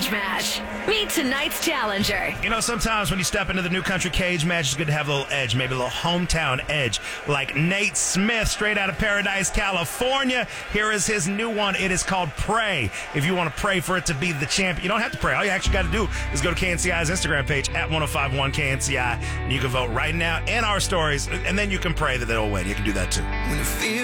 Cage Match. Meet tonight's challenger. You know, sometimes when you step into the New Country Cage Match, it's good to have a little edge, maybe a little hometown edge, like Nate Smith, straight out of Paradise, California. Here is his new one. It is called Pray. If you want to pray for it to be the champion, you don't have to pray. All you actually got to do is go to KNCI's Instagram page at 1051 KNCI, and you can vote right now in our stories, and then you can pray that they'll win. You can do that too. When it feels